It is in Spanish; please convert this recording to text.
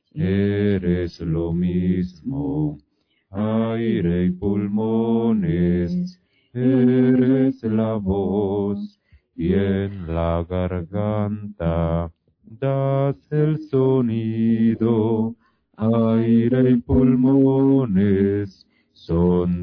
eres lo mismo. Aire y pulmones, eres la voz, y en la garganta das el sonido. Aire y pulmones son